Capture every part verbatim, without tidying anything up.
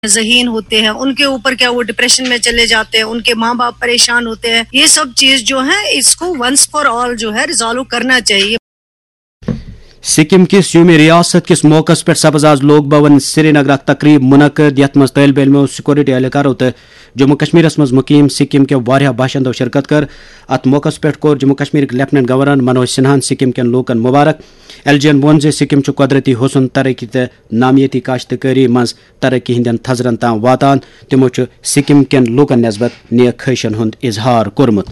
ذہین ہوتے ہیں, ان کے اوپر کیا وہ ڈپریشن میں چلے جاتے ہیں, ان کے ماں باپ پریشان ہوتے ہیں. یہ سب چیز جو ہے اس کو ونس فار آل جو ہے ریزالو کرنا چاہیے. سکم کس یوم ریاست کس موقع پہ سپز آز لوگ بھون سری نگر تقریب منعقد یت مز طالب علمو سیکورٹی اہلکاروں تو جموں کشمیر مز مقیم سکم کے واریاہ باشندوں شرکت کر. ات موقع پہ کور جموں کشمیر لیفٹنٹ گورنر منوج سنہان سکم کن لوکن مبارک. ایل جی وون زِ سکم قدرتی حسن ترقی تو نامیتی کاشتکاری مز ترقی ہندین تھزرن تام واتان. تمو سکم کن لوکن نسبت نیک خواہشن ہند اظہار کورمت.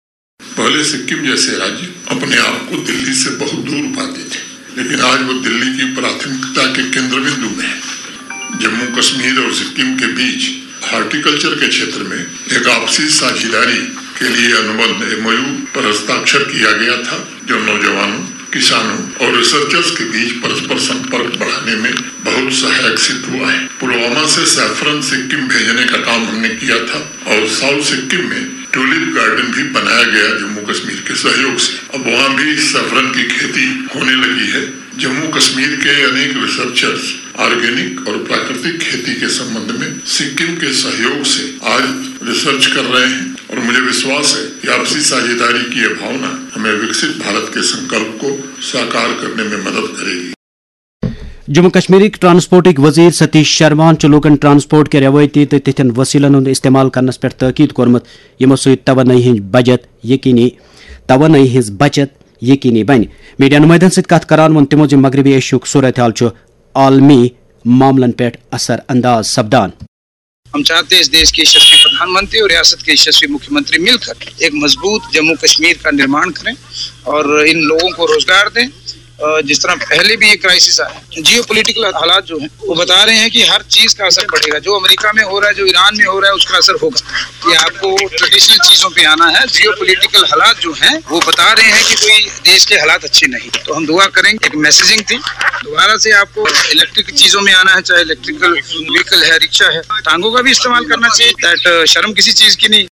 پہلے سکم جیسے راجیہ اپنے آپ کو دلی سے بہت دور پاتے تھے, لیکن آج وہ دلی کی پراتھمکتا کے کیندر بندو میں ہے. جموں کشمیر اور سکم کے بیچ ہارٹیکلچر کے چھیتر میں ایک آپسی ساجھیداری کے لیے انوبندھ ایم او یو پر ہستاکشر کیا گیا تھا, جو نوجوانوں, کسانوں اور ریسرچرز کے بیچ پرسپر سمپرک بڑھانے میں بہت سہایک ثابت ہوا ہے. پلوامہ سے سیفرن سکم بھیجنے کا کام ہم نے کیا تھا اور ساؤتھ سکم میں ٹولپ گارڈن بھی بنایا گیا جموں کشمیر کے سہیوگ سے. اب وہاں بھی سیفرن کی کھیتی ہونے لگی ہے. جموں کشمیر کے انیک ریسرچرز آرگینک اور پراکرتک کھیتی کے سمبند میں سکم کے سہیوگ سے آج ریسرچ کر رہے ہیں, اور مجھے وشواس ہے کہ آپسی ساجھیداری کی یہ بھاونا ہمیں وکست بھارت کے سنکلپ کو ساکار کرنے میں مدد کرے گی. جموں کشمیر ٹرانسپورٹ وزیر ستیش شرمان لوکن ٹرانسپورٹ کے روایتی تو تتھن وسیلن ہند استعمال کرنس پہ تاکید کورمت, یمو ست توانائی ہند بجت یقینی توانائی ہز بچت یقینی بن. میڈیا نمائندن ست کت کران ون تمو مغربی ایشیاک صورت حال عالمی معاملن پہ اثر انداز سپدان. ہم چاہتے ہیں اس دیش کے یشسوی پردھان منتری اور ریاست کے یشسوی مکھیہ منتری مل کر ایک مضبوط جموں کشمیر کا نرمان کریں اور ان لوگوں کو روزگار دیں. جس طرح پہلے بھی یہ کرائسس آیا, جیو پولیٹیکل حالات جو ہیں وہ بتا رہے ہیں کہ ہر چیز کا اثر پڑے گا. جو امریکہ میں ہو رہا ہے, جو ایران میں ہو رہا ہے, اس کا اثر ہوگا. یہ آپ کو ٹریڈیشنل چیزوں پہ آنا ہے. جیو پولیٹیکل حالات جو ہیں وہ بتا رہے ہیں کہ کوئی دیش کے حالات اچھے نہیں. تو ہم دعا کریں گے. ایک میسیجنگ تھی, دوبارہ سے آپ کو الیکٹرک چیزوں میں آنا ہے, چاہے الیکٹریکل وہیکل ہے, رکشا ہے, ٹانگوں کا بھی استعمال کرنا چاہیے. دیٹ شرم کسی چیز کی نہیں.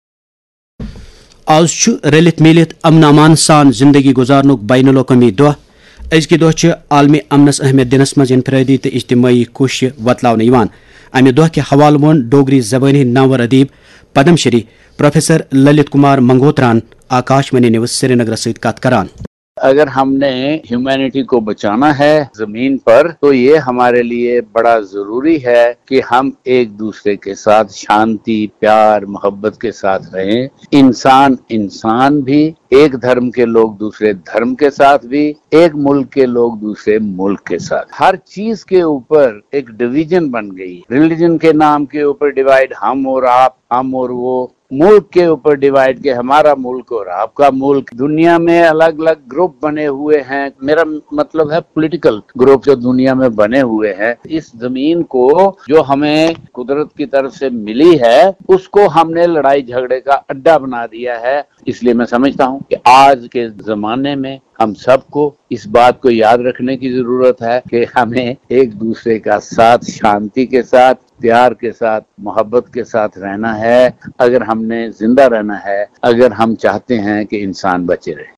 آز رلت ملت امن امان سان زندگی گزارنک بین الاقوامی دہ. ازکہ دہ عالمی امنس اہمیت دنس مز انفرادی تو اجتماعی کوشش وتلاؤ. امہ دہ کے حوالہ وون ڈوگری زبانی ناور ادیب پدم شری پروفیسر للت کمار منگوتران آکاشوانی نیوز سری نگر ست کت کران. اگر ہم نے ہیومینٹی کو بچانا ہے زمین پر تو یہ ہمارے لیے بڑا ضروری ہے کہ ہم ایک دوسرے کے ساتھ شانتی, پیار, محبت کے ساتھ رہیں. انسان انسان بھی, ایک دھرم کے لوگ دوسرے دھرم کے ساتھ بھی, ایک ملک کے لوگ دوسرے ملک کے ساتھ. ہر چیز کے اوپر ایک ڈویژن بن گئی. ریلیجن کے نام کے اوپر ڈیوائڈ, ہم اور آپ, ہم اور وہ. ملک کے اوپر ڈیوائڈ کے ہمارا ملک اور آپ کا ملک. دنیا میں الگ الگ گروپ بنے ہوئے ہیں. میرا مطلب ہے پولیٹیکل گروپ جو دنیا میں بنے ہوئے ہیں. اس زمین کو جو ہمیں قدرت کی طرف سے ملی ہے اس کو ہم نے لڑائی جھگڑے کا اڈا بنا دیا ہے. اس لیے میں سمجھتا ہوں کہ آج کے زمانے میں ہم سب کو اس بات کو یاد رکھنے کی ضرورت ہے کہ ہمیں ایک دوسرے کا ساتھ شانتی کے ساتھ, پیار کے ساتھ, محبت کے ساتھ رہنا ہے. اگر ہم نے زندہ رہنا ہے, اگر ہم چاہتے ہیں کہ انسان بچے رہے.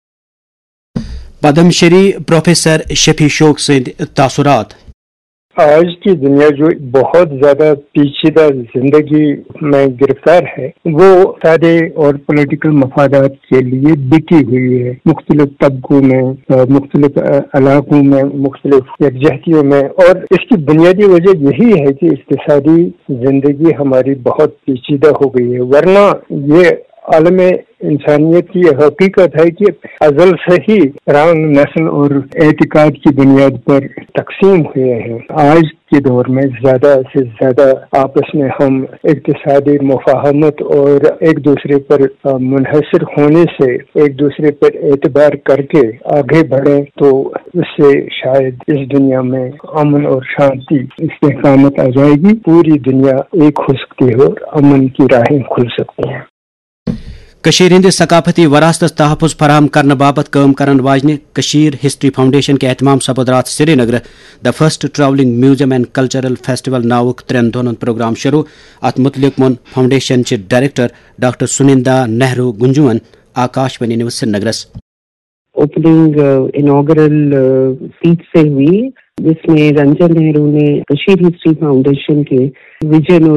پدم شری پروفیسر شفیع شوق سند تاثرات. آج کی دنیا جو بہت زیادہ پیچیدہ زندگی میں گرفتار ہے وہ سارے اور پولیٹیکل مفادات کے لیے بکی ہوئی ہے. مختلف طبقوں میں, مختلف علاقوں میں, مختلف یکجہتیوں میں. اور اس کی بنیادی وجہ یہی ہے کہ اقتصادی زندگی ہماری بہت پیچیدہ ہو گئی ہے. ورنہ یہ عالم انسانیت کی حقیقت ہے کہ ازل سے ہی رنگ, نسل اور اعتقاد کی بنیاد پر تقسیم ہوئے ہیں. آج کے دور میں زیادہ سے زیادہ آپس میں ہم اقتصادی مفاہمت اور ایک دوسرے پر منحصر ہونے سے ایک دوسرے پر اعتبار کر کے آگے بڑھیں تو اس سے شاید اس دنیا میں امن اور شانتی, استحکامت آ جائے گی. پوری دنیا ایک ہو سکتی ہے اور امن کی راہیں کھل سکتی ہیں. کشیر ہند ثقافتی وراثت تحفظ فراہم کرنے بابت کام کرن واجنہ کشیر ہسٹری فاؤنڈیشن کے اہتمام سپد رات سری Nagar the first travelling museum and cultural festival ناوک Tareen then programme شروع. ات متعلق مون فاؤنڈیشن چہ director doctor Sunanda Nehru گنجون Akashvani news سری نگرس. اوپننگ انوگرل اسپیچ سے ہوئی جس میں رنجن نہرو نے کشیر ہسٹری فاؤنڈیشن کے ویژن